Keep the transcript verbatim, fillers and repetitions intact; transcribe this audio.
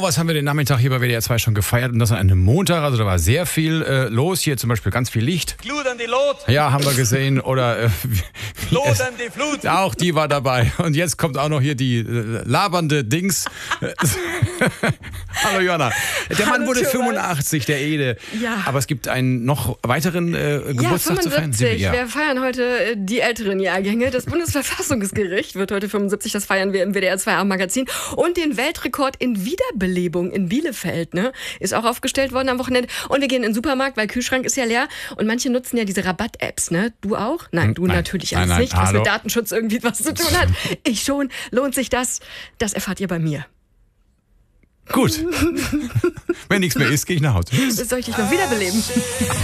was haben wir den Nachmittag hier bei W D R zwei schon gefeiert? Und das an einem Montag, also da war sehr viel äh, los. Hier zum Beispiel ganz viel Licht. Glut an die Lot. Ja, haben wir gesehen. Oder äh, Lot an die Flut. auch die war dabei. Und jetzt kommt auch noch hier die äh, labernde Dings. Hallo Johanna. Der Mann Hallo, wurde Thomas. fünfundachtzig, der Ede. Ja. Aber es gibt einen noch weiteren äh, Geburtstag ja, zu feiern. fünfundsiebzig. Ja. Wir feiern heute äh, die älteren Jahrgänge. Das Bundesverfassungsgericht wird heute fünfundsiebzig, das feiern wir im W D R zwei Abendmagazin. Und den Weltrekord in Wiederbelebung in Bielefeld, ne, ist auch aufgestellt worden am Wochenende. Und wir gehen in den Supermarkt, weil Kühlschrank ist ja leer. Und manche nutzen ja diese Rabatt-Apps, ne? Du auch? Nein, du Nein. natürlich Nein, alles nein, nicht, was hallo. mit Datenschutz irgendwie was zu tun hat. Ich schon. Lohnt sich das? Das erfahrt ihr bei mir. Gut. Wenn nichts mehr ist, gehe ich nach Hause. Tschüss. Soll ich dich noch wiederbeleben?